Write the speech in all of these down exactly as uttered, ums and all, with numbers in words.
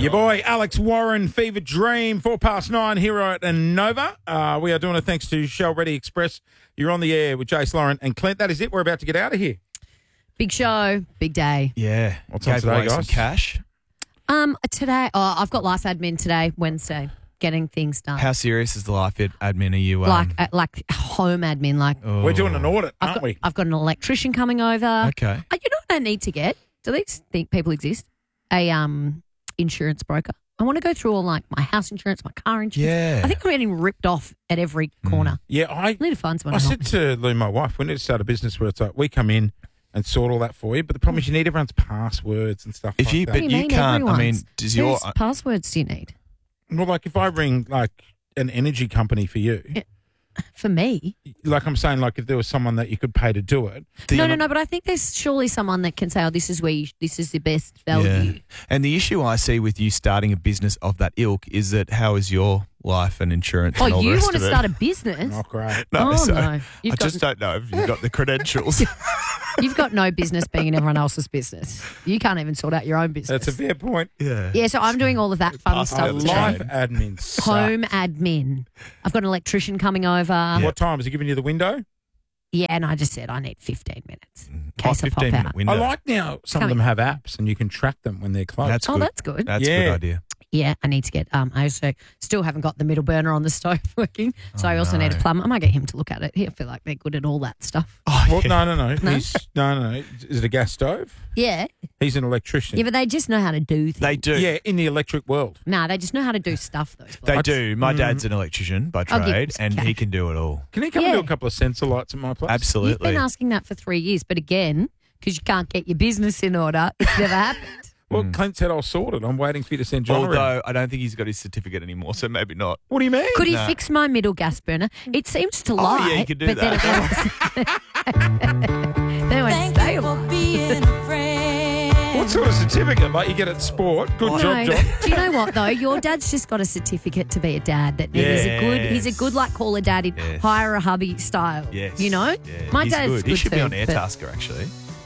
Your boy, Alex Warren, Fever Dream, four past nine here at Nova. Uh, we are doing it thanks to Shell Ready Express. You're on the air with Jace, Lauren and Clint. That is it. We're about to get out of here. Big show, big day. Yeah. What's on Gave today, away some guys? cash. Um, today, oh, I've got life admin today, Wednesday, getting things done. How serious is the life ad- admin? Are you um, like, uh, like home admin, like oh. We're doing an audit, I've aren't got, we? I've got an electrician coming over. Okay. Uh, you know what I need to get? Do these think people exist? A um insurance broker. I want to go through all like my house insurance, my car insurance. Yeah. I think I'm getting ripped off at every corner. Yeah, I I need to find someone I to help said me. to Lou, my wife, we need to start a business where it's like we come in and sort all that for you. But the problem is you need everyone's passwords and stuff If like you, that. but What do you mean, can't. I mean, everyone's? does your Whose passwords do you need? Well, like if I ring like an energy company for you, For me? like I'm saying, like if there was someone that you could pay to do it. the- No, no, no. But I think there's surely someone that can say, "Oh, this is where you, this is the best value." Yeah. And the issue I see with you starting a business of that ilk is that how is your life and insurance Oh, and all you the rest want to of it? start a business? Not great. No, Oh, so no. You've I got- just don't know if you've got the credentials. You've got no business being in everyone else's business. You can't even sort out your own business. That's a fair point. yeah. Yeah, so I'm doing all of that fun Pass stuff over the today. Life chain. admin sucks. Home admin. I've got an electrician coming over. What time? Is he giving you the window? Yeah, and I just said I need fifteen minutes in Oh, case I pop fifteen minute out. window. I like now some of them have apps and you can track them when they're closed. That's Oh, good. that's good. That's a Yeah. good idea. Yeah, I need to get. Um, I also still haven't got the middle burner on the stove working, so Oh, I also no. need a plumber. I might get him to look at it. He'll feel like they're good at all that stuff. Oh, Well, yeah. no, no, no. No? He's, no, no, no. Is it a gas stove? Yeah, He's an electrician. yeah, but they just know how to do things. They do. Yeah, in the electric world. Nah, they just know how to do stuff. Those They blokes. do. My Mm. dad's an electrician by I'll give him trade, some and he cash. can do it all. Can he come Yeah. and do a couple of sensor lights at my place? You've Absolutely. been asking that for three years, but again, because you can't get your business in order, it's never happened. Well, Clint said I'll sort it. I'm waiting for you to send John around. Although I don't think he's got his certificate anymore, so maybe not. What do you mean? Could he No. fix my middle gas burner? It seems to Oh, lie, yeah, you could do but then that. it won't, then it won't stay alive. being a friend. What sort of certificate? Like you get at sport? Good job, No. John. Do you know what though? Your dad's just got a certificate to be a dad. That he's a good. He's a Yes. good like call a daddy, Yes. hire a hubby style. Yes. You know, Yeah. my he's dad's good. good He should be too, on but- Airtasker, actually.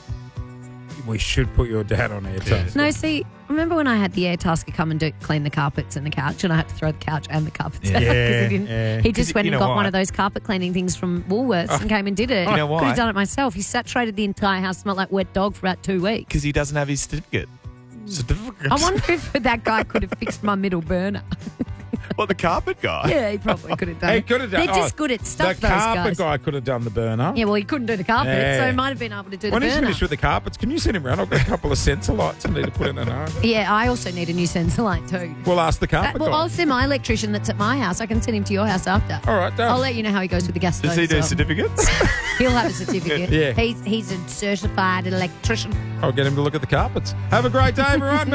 We should put your dad on air. Yeah. No, see, remember when I had the Airtasker come and do clean the carpets and the couch, and I had to throw the couch and the carpets out Yeah. because he didn't. Yeah. He just 'Cause went you and know got one why? of those carpet cleaning things from Woolworths and came and did it. You know Could why? have done it myself. He saturated the entire house, smelled like wet dog for about two weeks. Because he doesn't have his certificate. Certificate. I wonder if that guy could have fixed my middle burner. What, the carpet guy? Yeah, he probably could have done He it. could have done. They're just oh, good at stuff, The those carpet guys. guy could have done the burner. Yeah, well, he couldn't do the carpet, Yeah. so he might have been able to do When the he's burner. finished with the carpets, can you send him around? I've got a couple of sensor lights I need to put in an arm. Yeah, I also need a new sensor light too. We'll ask the That, carpet well, guy. I'll send my electrician that's at my house. I can send him to your house after. All right, done. I'll let you know how he goes with the gas stove. Does he as do well. certificates? He'll have a certificate. Yeah. He's, he's a certified electrician. I'll get him to look at the carpets. Have a great day, everyone.